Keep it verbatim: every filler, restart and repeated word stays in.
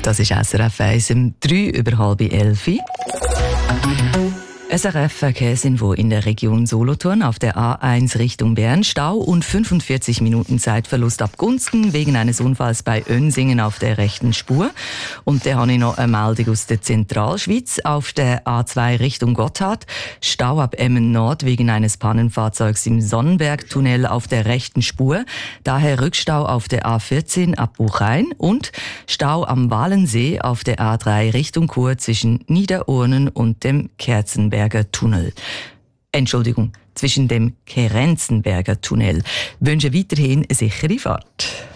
Das ist S R F eins um drei über halb elf. S R F-Verkehrsinfo in der Region Solothurn auf der A eins Richtung Bern. Stau und fünfundvierzig Minuten Zeitverlust ab Gunsten wegen eines Unfalls bei Önsingen auf der rechten Spur. Und dann habe ich noch eine Meldung aus der Zentralschweiz auf der A zwei Richtung Gotthard. Stau ab Emmen Nord wegen eines Pannenfahrzeugs im Sonnenbergtunnel auf der rechten Spur. Daher Rückstau auf der A vierzehn ab Buchheim und Stau am Walensee auf der A drei Richtung Chur zwischen Niederurnen und dem Kerzenberg Tunnel. Entschuldigung, zwischen dem Kerenzenberger Tunnel. Wünsche weiterhin eine sichere Fahrt.